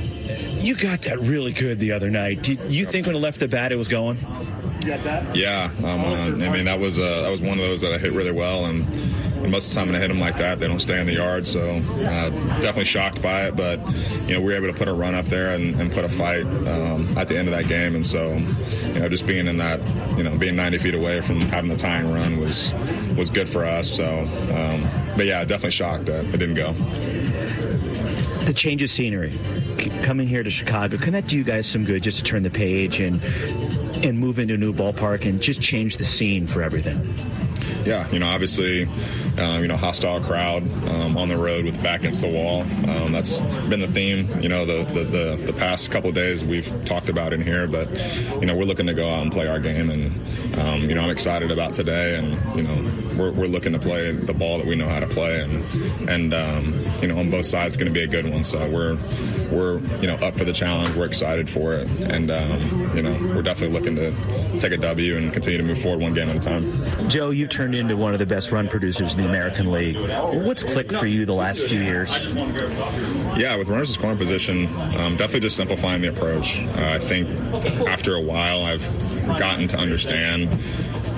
Speaker 3: You got that really good the other night. Did you think when it left the bat it was going?
Speaker 19: Yeah, um, uh, I mean that was uh, that was one of those that I hit really well, and, and most of the time when I hit them like that, they don't stay in the yard. So uh, definitely shocked by it, but you know we were able to put a run up there and, and put a fight um, at the end of that game, and so you know just being in that you know being ninety feet away from having the tying run was was good for us. So, um, but yeah, definitely shocked that it didn't go.
Speaker 3: The change of scenery, coming here to Chicago, can that do you guys some good just to turn the page and and move into a new ballpark and just change the scene for everything?
Speaker 19: Yeah, you know, obviously, um, you know, hostile crowd um, on the road with back against the wall. Um, that's been the theme, you know, the, the, the, the past couple of days we've talked about in here. But, you know, we're looking to go out and play our game. And, um, you know, I'm excited about today. And, you know, we're, we're looking to play the ball that we know how to play. And, and um, you know, on both sides, it's going to be a good one. So we're, we're, you know, up for the challenge. We're excited for it. And, um, you know, we're definitely looking to take a W and continue to move forward one game at a time.
Speaker 3: Joe, you've turned into one of the best run producers in the American League. What's clicked for you the last few years?
Speaker 19: Yeah, with runners in scoring position, um, definitely just simplifying the approach. Uh, I think after a while I've gotten to understand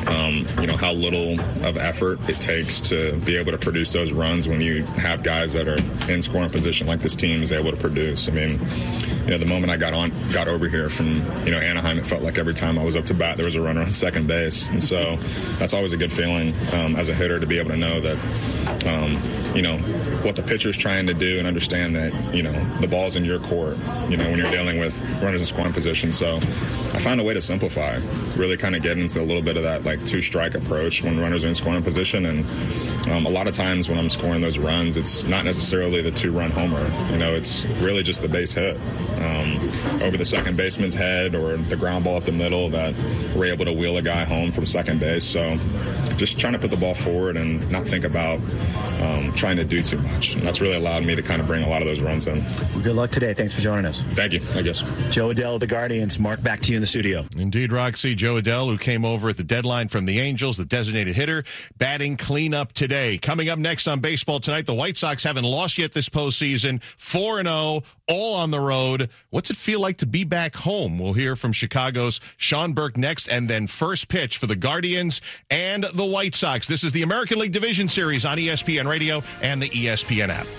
Speaker 19: um, you know, how little of effort it takes to be able to produce those runs when you have guys that are in scoring position like this team is able to produce. I mean, you know, the moment I got on, got over here from, you know, Anaheim, it felt like every time I was up to bat, there was a runner on second base. And so that's always a good feeling um, as a hitter to be able to know that, um, you know, what the pitcher's trying to do and understand that, you know, the ball's in your court, you know, when you're dealing with runners in scoring position. So I found a way to simplify, really kind of get into a little bit of that, like, two-strike approach when runners are in scoring position. And um, a lot of times when I'm scoring those runs, it's not necessarily the two-run homer. You know, it's really just the base hit um, over the second baseman's head or the ground ball up the middle that we're able to wheel a guy home from second base. So just trying to put the ball forward and not think about um, trying to do too much. And that's really allowed me to kind of bring a lot of those runs in.
Speaker 3: Well, good luck today. Thanks for joining us.
Speaker 19: Thank you, I guess.
Speaker 3: Joe Adell of the Guardians. Mark, back to you in the studio.
Speaker 6: Indeed, Roxy. Joe Adell, who came over at the deadline from the Angels, the designated hitter, batting cleanup today. Coming up next on Baseball Tonight, the White Sox haven't lost yet this postseason. four and oh, all on the road. What's it feel like to be back home? We'll hear from Chicago's Sean Burke next, and then first pitch for the Guardians and the White Sox. This is the American League Division Series on E S P N Radio and the E S P N app.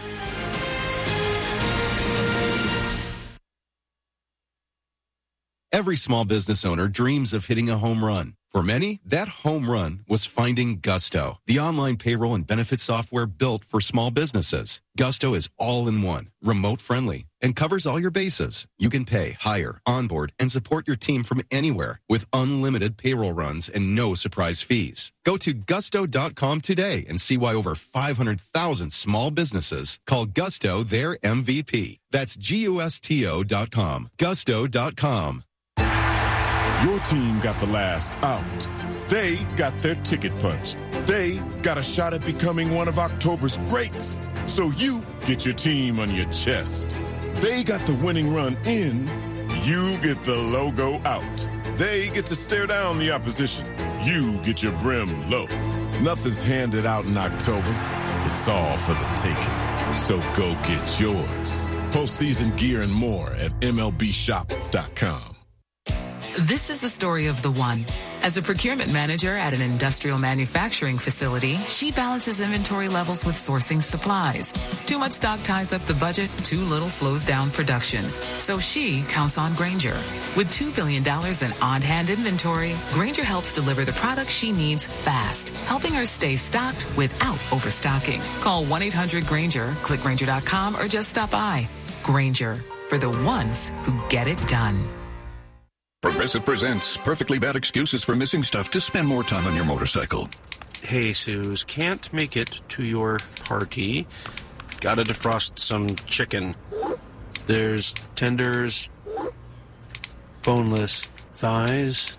Speaker 1: Every small business owner dreams of hitting a home run. For many, that home run was finding Gusto, the online payroll and benefit software built for small businesses. Gusto is all-in-one, remote-friendly, and covers all your bases. You can pay, hire, onboard, and support your team from anywhere with unlimited payroll runs and no surprise fees. Go to gusto dot com today and see why over five hundred thousand small businesses call Gusto their M V P. That's G U S T O dot com. gusto dot com.
Speaker 2: Your team got the last out. They got their ticket punched. They got a shot at becoming one of October's greats. So you get your team on your chest. They got the winning run in. You get the logo out. They get to stare down the opposition. You get your brim low. Nothing's handed out in October. It's all for the taking. So go get yours. Postseason gear and more at M L B shop dot com.
Speaker 20: This is the story of the one. As a procurement manager at an industrial manufacturing facility, she balances inventory levels with sourcing supplies. Too much stock ties up the budget, too little slows down production. So she counts on Grainger. With two billion dollars in on-hand inventory, Grainger helps deliver the products she needs fast, helping her stay stocked without overstocking. Call one eight hundred Grainger, click Grainger dot com, or just stop by. Grainger, for the ones who get it done.
Speaker 21: Progressive presents Perfectly Bad Excuses for Missing Stuff to Spend More Time on Your Motorcycle.
Speaker 22: Hey, Suze, can't make it to your party. Gotta defrost some chicken. There's tenders, boneless thighs.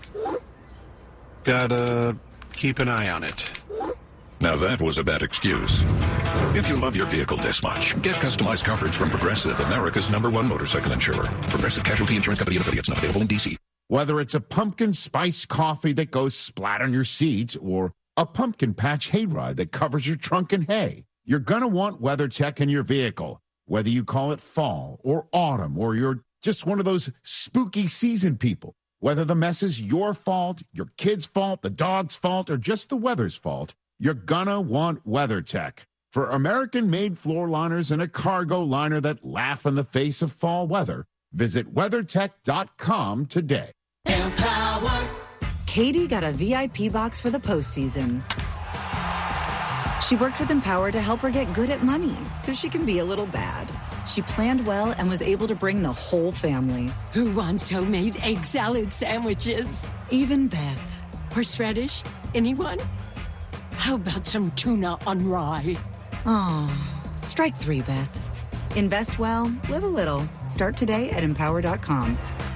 Speaker 22: Gotta keep an eye on it.
Speaker 21: Now that was a bad excuse. If you love your vehicle this much, get customized coverage from Progressive, America's number one motorcycle insurer. Progressive Casualty Insurance Company and affiliates, not available in D C.
Speaker 26: Whether it's a pumpkin spice coffee that goes splat on your seat or a pumpkin patch hayride that covers your trunk in hay, you're going to want WeatherTech in your vehicle. Whether you call it fall or autumn or you're just one of those spooky season people, whether the mess is your fault, your kid's fault, the dog's fault, or just the weather's fault, you're gonna want WeatherTech. For American-made floor liners and a cargo liner that laugh in the face of fall weather, visit weathertech dot com today.
Speaker 27: Empower. Katie got a V I P box for the postseason. She worked with Empower to help her get good at money so she can be a little bad. She planned well and was able to bring the whole family.
Speaker 28: Who wants homemade egg salad sandwiches?
Speaker 27: Even Beth.
Speaker 28: Horseradish? Anyone? How about some tuna on rye?
Speaker 27: Oh, strike three, Beth. Invest well, live a little. Start today at empower dot com.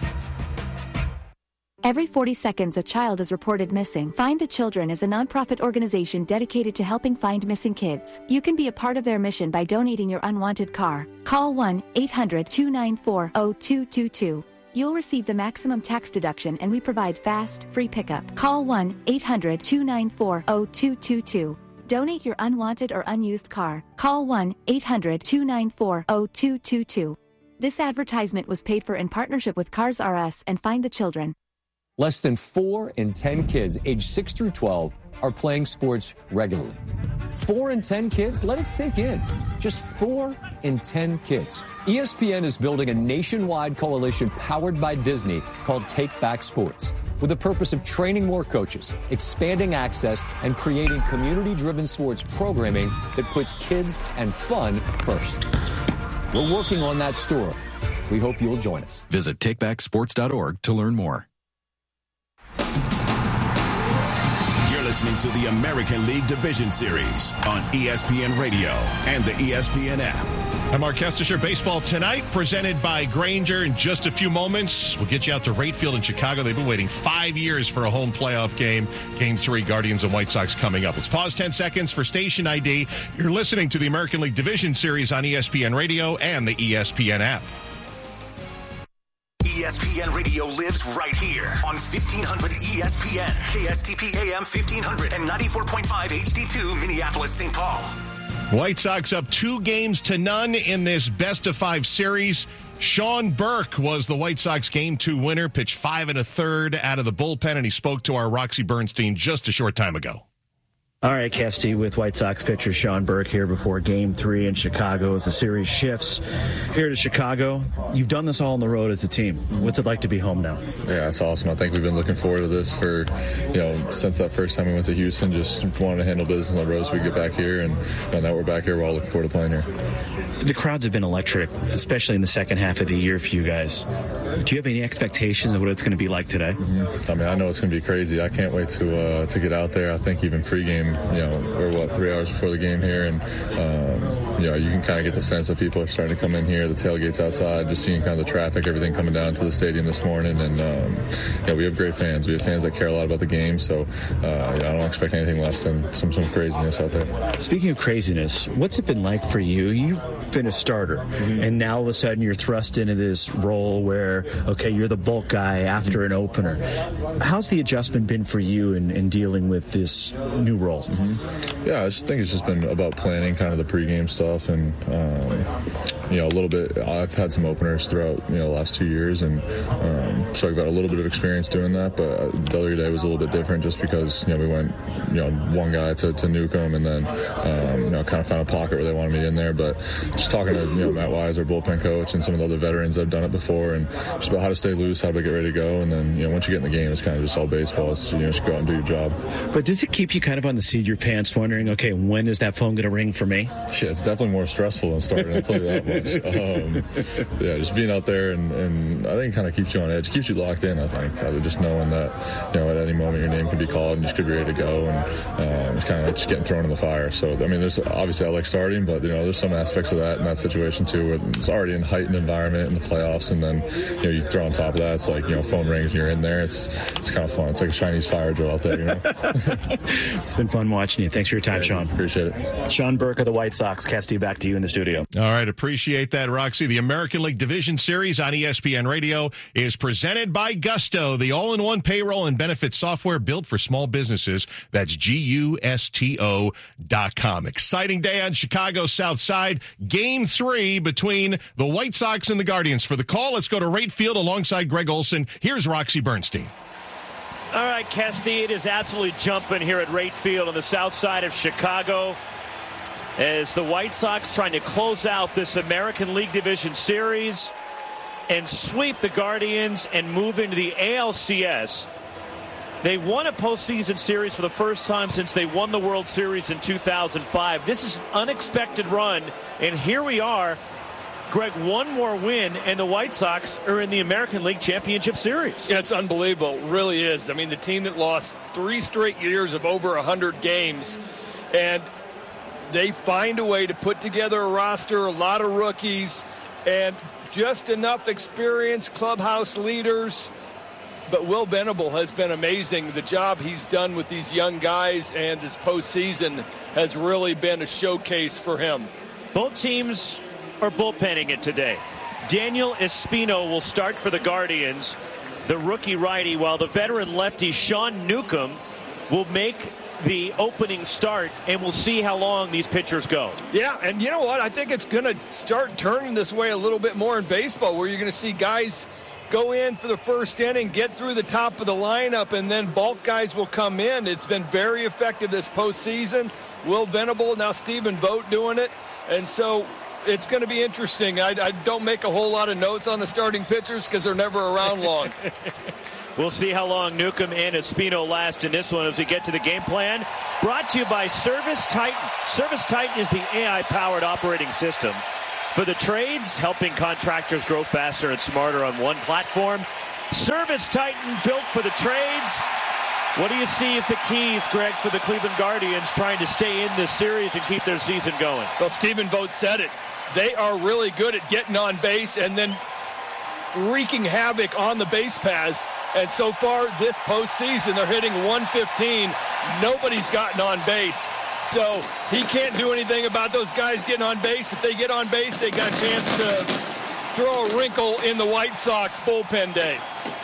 Speaker 29: Every forty seconds, a child is reported missing. Find the Children is a nonprofit organization dedicated to helping find missing kids. You can be a part of their mission by donating your unwanted car. Call one eight hundred two nine four zero two two two. You'll receive the maximum tax deduction, and we provide fast, free pickup. Call one eight hundred two nine four zero two two two. Donate your unwanted or unused car. Call one eight hundred two nine four zero two two two. This advertisement was paid for in partnership with Cars R Us and Find the Children.
Speaker 5: less than four in ten kids aged six through twelve are playing sports regularly. Four in ten kids? Let it sink in. Just four in ten kids. E S P N is building a nationwide coalition powered by Disney called Take Back Sports, with the purpose of training more coaches, expanding access, and creating community-driven sports programming that puts kids and fun first. We're working on that story. We hope you'll join us.
Speaker 1: Visit take back sports dot org to learn more.
Speaker 4: You're listening to the American League Division Series on E S P N Radio and the E S P N app.
Speaker 6: I'm Mark Kestisher. Baseball tonight, presented by Grainger. In just a few moments, we'll get you out to Wright Field in Chicago. They've been waiting five years for a home playoff game. Game three, Guardians and White Sox coming up. Let's pause ten seconds for station I D. You're listening to the American League Division Series on E S P N Radio and the E S P N app.
Speaker 18: E S P N Radio lives right here on fifteen hundred E S P N, K S T P A M fifteen hundred and ninety-four point five H D two, Minneapolis, Saint Paul.
Speaker 6: White Sox up two games to none in this best-of-five series. Sean Burke was the White Sox game two winner, pitched five and a third out of the bullpen, and he spoke to our Roxy Bernstein just a short time ago.
Speaker 3: All right, Kesty, with White Sox pitcher Sean Burke here before Game three in Chicago as the series shifts here to Chicago. You've done this all on the road as a team. What's it like to be home now?
Speaker 19: Yeah, it's awesome. I think we've been looking forward to this for, you know, since that first time we went to Houston, just wanted to handle business on the road so we get back here, and you know, now we're back here. We're all looking forward to playing here.
Speaker 3: The crowds have been electric, especially in the second half of the year for you guys. Do you have any expectations of what it's going to be like today?
Speaker 19: Mm-hmm. I mean, I know it's going to be crazy. I can't wait to uh, to get out there. I think even pregame, you know, we're what three hours before the game here, and um, you know, you can kind of get the sense that people are starting to come in here. The tailgate's outside, just seeing kind of the traffic, everything coming down to the stadium this morning, and um, you know, we have great fans. We have fans that care a lot about the game, so uh, I don't expect anything less than some some craziness out there.
Speaker 3: Speaking of craziness, what's it been like for you? You've been a starter, mm-hmm. and now all of a sudden you're thrust into this role where, okay, you're the bulk guy after an opener. How's the adjustment been for you in, in dealing with this new role?
Speaker 19: Mm-hmm. Yeah, I just think it's just been about planning kind of the pregame stuff, and um, you know, a little bit. I've had some openers throughout, you know, the last two years, and um, so I've got a little bit of experience doing that. But the other day was a little bit different, just because, you know, we went, you know, one guy to, to Newcomb, and then um, you know, kind of found a pocket where they wanted me in there. But just talking to, you know, Matt Wise, our bullpen coach, and some of the other veterans that have done it before, and just about how to stay loose, how to get ready to go, and then, you know, once you get in the game, it's kind of just all baseball. It's, you know, just go out and do your job.
Speaker 3: But does it keep you kind of on the seat of your pants, wondering, okay, when is that phone going to ring for me?
Speaker 19: Yeah, it's definitely more stressful than starting, I'll tell you that much. Um, yeah, just being out there, and, and I think it kind of keeps you on edge, keeps you locked in, I think. Just knowing that, you know, at any moment your name could be called and you just could be ready to go, and uh, it's kind of like just getting thrown in the fire. So, I mean, there's obviously I like starting, but, you know, there's some aspects of that in that situation too, where it's already in heightened environment in the playoffs, and then, you know, you throw on top of that, it's like, you know, phone rings and you're in there. It's it's kind of fun. It's like a Chinese fire drill out there, you know.
Speaker 3: It's been fun watching you. Thanks for your time,
Speaker 19: yeah,
Speaker 3: Sean.
Speaker 19: Appreciate it.
Speaker 3: Sean Burke of the White Sox. Kesty, back to you in the studio.
Speaker 6: All right, appreciate that, Roxy. The American League Division Series on E S P N Radio is presented by Gusto, the all-in-one payroll and benefits software built for small businesses. That's G U S T O dot com. Exciting day on Chicago's South Side. Game three between the White Sox and the Guardians. For the call, let's go to Wright Field alongside Greg Olson. Here's Roxy Bernstein.
Speaker 7: All right, Kesty, it is absolutely jumping here at Wright Field on the south side of Chicago as the White Sox trying to close out this American League Division Series and sweep the Guardians and move into the A L C S. They won a postseason series for the first time since they won the World Series in two thousand five. This is an unexpected run, and here we are. Greg, one more win, and the White Sox are in the American League Championship Series.
Speaker 8: Yeah, it's unbelievable. It really is. I mean, the team that lost three straight years of over one hundred games, and they find a way to put together a roster, a lot of rookies, and just enough experience, clubhouse leaders. But Will Venable has been amazing. The job he's done with these young guys and his postseason has really been a showcase for him.
Speaker 7: Both teams are bullpenning it today. Daniel Espino will start for the Guardians, the rookie righty, while the veteran lefty Sean Newcomb will make the opening start, and we'll see how long these pitchers go.
Speaker 8: Yeah, and you know what? I think it's going to start turning this way a little bit more in baseball, where you're going to see guys go in for the first inning, get through the top of the lineup, and then bulk guys will come in. It's been very effective this postseason. Will Venable, now Stephen Vogt doing it. And so it's going to be interesting. I, I don't make a whole lot of notes on the starting pitchers because they're never around long.
Speaker 7: We'll see how long Newcomb and Espino last in this one as we get to the game plan. Brought to you by Service Titan. Service Titan is the A I-powered operating system for the trades, helping contractors grow faster and smarter on one platform. Service Titan, built for the trades. What do you see as the keys, Greg, for the Cleveland Guardians trying to stay in this series and keep their season going?
Speaker 8: Well, Stephen Vogt said it. They are really good at getting on base and then wreaking havoc on the base paths. And so far this postseason, they're hitting one fifteen. Nobody's gotten on base. So he can't do anything about those guys getting on base. If they get on base, they got a chance to throw a wrinkle in the White Sox bullpen day.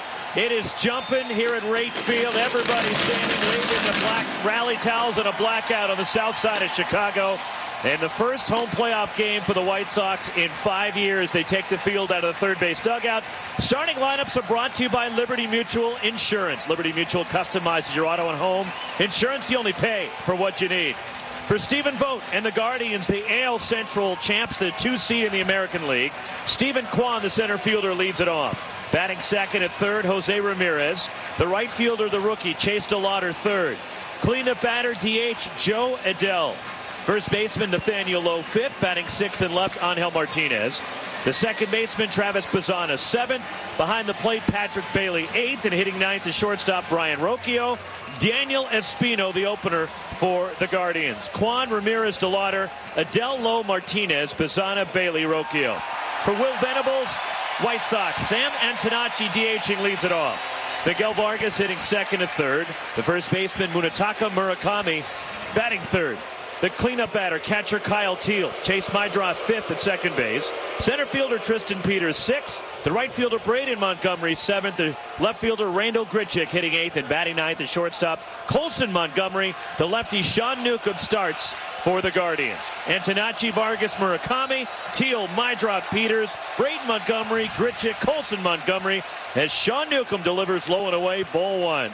Speaker 7: It is jumping here at Wright Field. Everybody standing, waving the black rally towels and a blackout on the south side of Chicago. And the first home playoff game for the White Sox in five years. They take the field out of the third base dugout. Starting lineups are brought to you by Liberty Mutual Insurance. Liberty Mutual customizes your auto and home insurance. You only pay for what you need. For Stephen Vogt and the Guardians, the A L Central champs, the two seed in the American League. Stephen Kwan, the center fielder, leads it off. Batting second at third, Jose Ramirez. The right fielder, the rookie, Chase DeLauder, third. Cleanup batter, D H, Joe Adell. First baseman, Nathaniel Lowe, fifth. Batting sixth and left, Angel Martinez. The second baseman, Travis Bazzana, seventh. Behind the plate, Patrick Bailey, eighth. And hitting ninth, the shortstop, Brian Rocchio. Daniel Espino, the opener for the Guardians. Kwan, Ramirez, DeLauder, Adell, Lowe, Martinez, Bazzana, Bailey, Rocchio. For Will Venables, White Sox, Sam Antonacci DHing leads it off. Miguel Vargas hitting second and third. The first baseman, Munetaka Murakami, batting third. The cleanup batter, catcher Kyle Teal. Chase Mydroth, fifth at second base. Center fielder Tristan Peters, sixth. The right fielder, Braden Montgomery, seventh. The left fielder, Randall Grichuk, hitting eighth and batting ninth. The shortstop, Colson Montgomery. The lefty, Sean Newcomb, starts for the Guardians. Antonacci, Vargas, Murakami, Teal, Mydroth, Peters, Braden Montgomery, Grichuk, Colson Montgomery, as Sean Newcomb delivers low and away, ball one.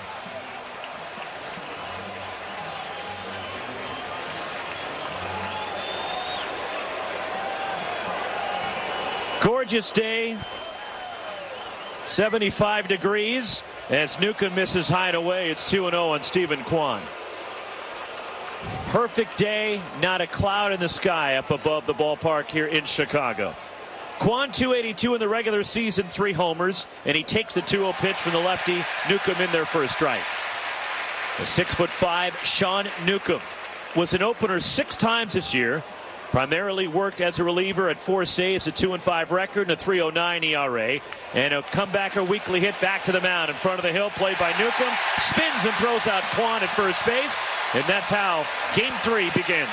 Speaker 7: Gorgeous day, seventy-five degrees, as Newcomb misses high and away. It's two and oh on Stephen Kwan. Perfect day, not a cloud in the sky up above the ballpark here in Chicago. Kwan two eighty-two in the regular season, three homers, and he takes the two oh pitch from the lefty. Newcomb in there for a strike. The six foot five Sean Newcomb was an opener six times this year. Primarily worked as a reliever at four saves, a two and five record, and a three oh nine E R A. And a comebacker weekly hit back to the mound in front of the hill, played by Newcomb. Spins and throws out Kwan at first base. And that's how game three begins.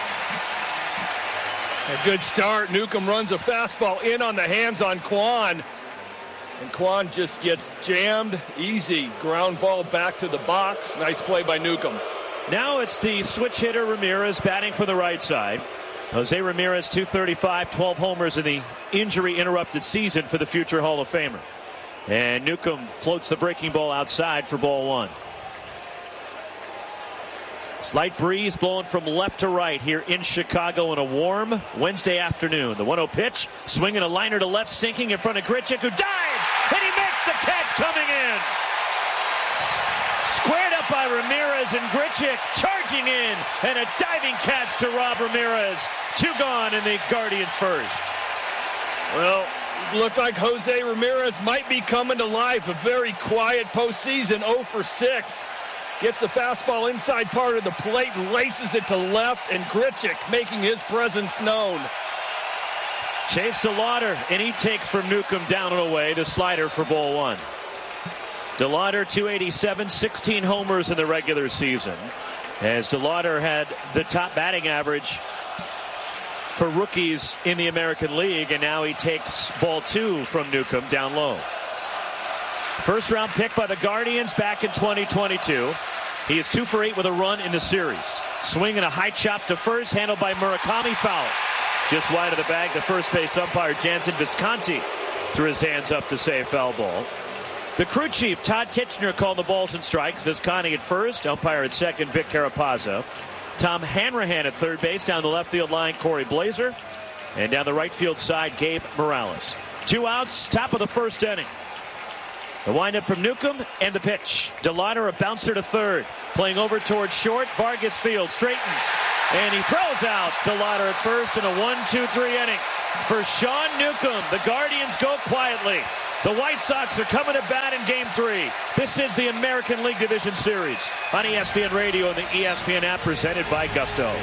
Speaker 8: A good start. Newcomb runs a fastball in on the hands on Kwan. And Kwan just gets jammed. Easy ground ball back to the box. Nice play by Newcomb.
Speaker 7: Now it's the switch hitter Ramirez batting for the right side. Jose Ramirez, two thirty-five, twelve homers in the injury-interrupted season for the future Hall of Famer. And Newcomb floats the breaking ball outside for ball one. Slight breeze blowing from left to right here in Chicago on a warm Wednesday afternoon. The one oh pitch, swinging a liner to left, sinking in front of Grichuk, who dives, and he makes the catch coming in. Squared up by Ramirez, and Grichuk charging in, and a diving catch to Rob Ramirez. Two gone in the Guardians first.
Speaker 8: Well, it looked like Jose Ramirez might be coming to life. A very quiet postseason, oh for six. Gets the fastball inside part of the plate and laces it to left, and Grichuk making his presence known.
Speaker 7: Chase DeLauder, and he takes from Newcomb down and away. The slider for ball one. DeLauder, two eighty-seven, sixteen homers in the regular season, as DeLauder had the top batting average for rookies in the American League, and now he takes ball two from Newcomb down low. First round pick by the Guardians back in twenty twenty-two. He is two for eight with a run in the series. Swinging a high chop to first, handled by Murakami, foul. Just wide of the bag, the first base umpire, Jansen Visconti, threw his hands up to say a foul ball. The crew chief, Todd Kitchener, called the balls and strikes. Visconti at first, umpire at second, Vic Carapazza. Tom Hanrahan at third base, down the left field line, Corey Blazer. And down the right field side, Gabe Morales. Two outs, top of the first inning. The windup from Newcomb and the pitch. DeLauder a bouncer to third. Playing over towards short. Vargas field straightens. And he throws out DeLauder at first in a one two three inning. For Sean Newcomb, the Guardians go quietly. The White Sox are coming to bat in game three. This is the American League Division Series on E S P N Radio and the E S P N app, presented by Gusto.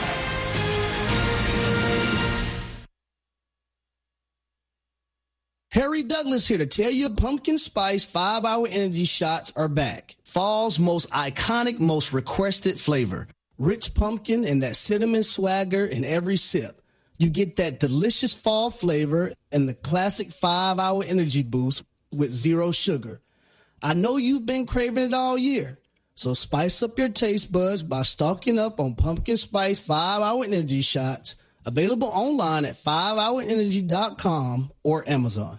Speaker 9: Harry Douglas here to tell you pumpkin spice five hour energy shots are back. Fall's most iconic, most requested flavor. Rich pumpkin and that cinnamon swagger in every sip. You get that delicious fall flavor and the classic five hour energy boost with zero sugar. I know you've been craving it all year, so spice up your taste buds by stocking up on pumpkin spice five hour energy shots. Available online at five hour energy dot com or Amazon.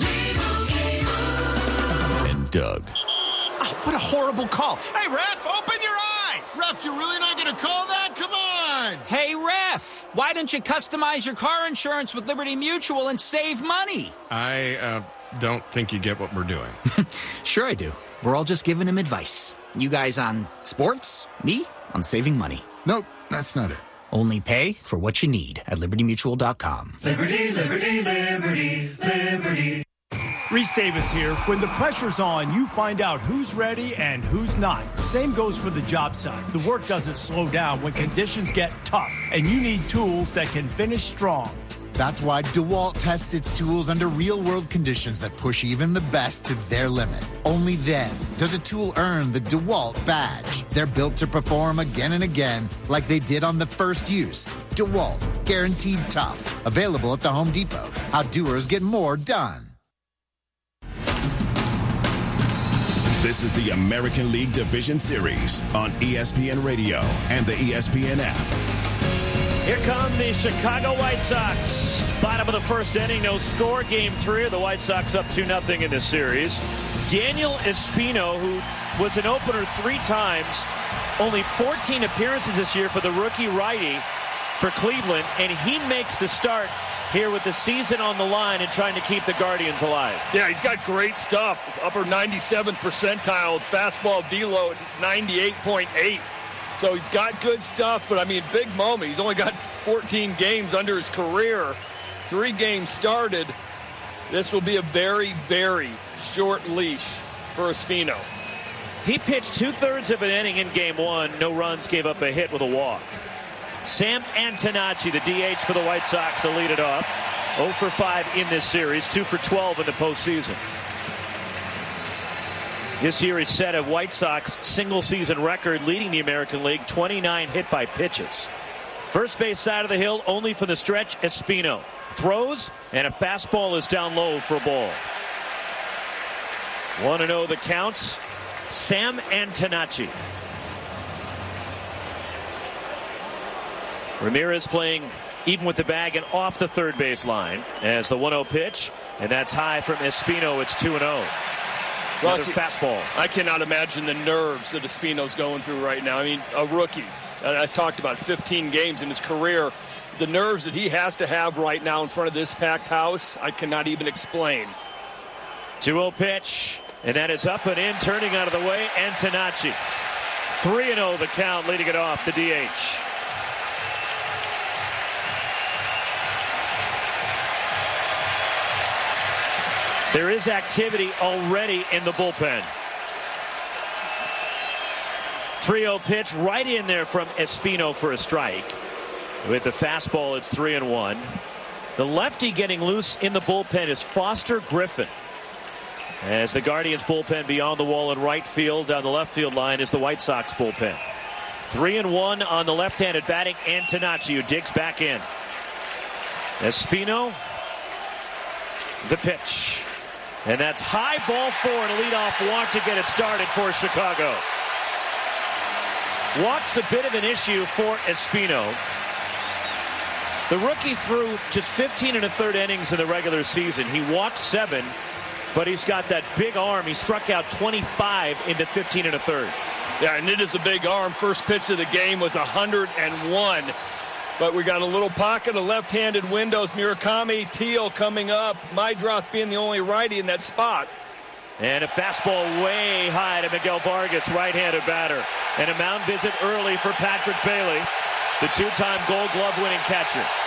Speaker 1: And Doug.
Speaker 10: Oh, what a horrible call. Hey, ref, open your eyes. Ref, you're really not going to call that? Come on.
Speaker 11: Hey, ref, why don't you customize your car insurance with Liberty Mutual and save money?
Speaker 12: I uh, don't think you get what we're doing.
Speaker 11: Sure I do. We're all just giving him advice. You guys on sports, me on saving money.
Speaker 12: Nope, that's not it.
Speaker 11: Only pay for what you need at liberty mutual dot com.
Speaker 13: Liberty, liberty, liberty, liberty.
Speaker 15: Reese Davis here. When the pressure's on, you find out who's ready and who's not. Same goes for the job site. The work doesn't slow down when conditions get tough, and you need tools that can finish strong.
Speaker 16: That's why DeWalt tests its tools under real-world conditions that push even the best to their limit. Only then does a tool earn the DeWalt badge. They're built to perform again and again like they did on the first use. DeWalt, guaranteed tough. Available at the Home Depot. How doers get more done.
Speaker 4: This is the American League Division Series on E S P N Radio and the E S P N app.
Speaker 7: Here come the Chicago White Sox. Bottom of the first inning, no score. Game three. The White Sox up two nothing in this series. Daniel Espino, who was an opener three times, only fourteen appearances this year for the rookie righty for Cleveland, and he makes the start here with the season on the line and trying to keep the Guardians alive.
Speaker 8: Yeah, he's got great stuff. Upper ninety-seventh percentile with fastball velo at ninety-eight point eight. So he's got good stuff, but I mean, big moment. He's only got fourteen games under his career. Three games started. This will be a very, very short leash for Espino.
Speaker 7: He pitched two-thirds of an inning in game one. No runs, gave up a hit with a walk. Sam Antonacci, the D H for the White Sox, to lead it off. oh for five in this series, two for twelve in the postseason. This year he set a White Sox single-season record, leading the American League, twenty-nine hit by pitches. First base side of the hill, only for the stretch, Espino. Throws, and a fastball is down low for a ball. one and oh the counts. Sam Antonacci. Ramirez playing even with the bag and off the third base line as the one oh pitch, and that's high from Espino. It's two and oh.
Speaker 8: Well,
Speaker 7: Another fastball.
Speaker 8: I cannot imagine the nerves that Espino's going through right now. I mean, a rookie. I've talked about fifteen games in his career. The nerves that he has to have right now in front of this packed house, I cannot even explain.
Speaker 7: two oh pitch, and that is up and in, turning out of the way, Antonacci. three and oh the count, leading it off, the D H. There is activity already in the bullpen. three oh pitch right in there from Espino for a strike. With the fastball, it's three and one. The lefty getting loose in the bullpen is Foster Griffin. As the Guardians bullpen beyond the wall in right field, down the left field line is the White Sox bullpen. Three and one on the left-handed batting Antonacci, who digs back in. Espino, the pitch. And that's high ball four and a leadoff walk to get it started for Chicago. Walk's a bit of an issue for Espino. The rookie threw just fifteen and a third innings in the regular season. He walked seven, but he's got that big arm. He struck out twenty-five in the fifteen and a third.
Speaker 8: Yeah, and it is a big arm. First pitch of the game was one hundred one. But we got a little pocket of left-handed windows. Murakami, Teal coming up. Meidroth being the only righty in that spot.
Speaker 7: And a fastball way high to Miguel Vargas, right-handed batter. And a mound visit early for Patrick Bailey, the two-time Gold Glove winning catcher.